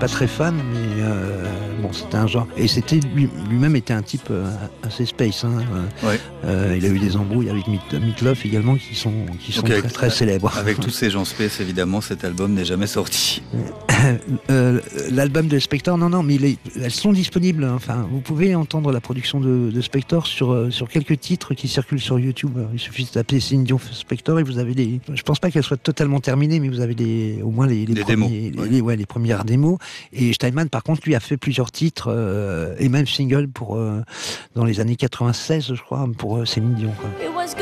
pas très fan, mais bon, c'était un genre. Et lui-même était un type assez space. Hein. Ouais. Il a eu des embrouilles avec Meatloaf également qui sont très, très célèbres. Avec tous ces gens space, évidemment, cet album n'est jamais sorti. L'album de Spector, non, mais elles sont disponibles. Enfin, vous pouvez entendre la production de Spector sur quelques titres qui circulent sur YouTube. Il suffit de taper Céline Dion Spector et vous avez je pense pas qu'elle soit totalement terminée, mais vous avez au moins les premiers, démos. Les premières démos. Et Steinman, par contre, lui a fait plusieurs titres et même singles dans les années 96, je crois, pour Céline Dion. Quoi.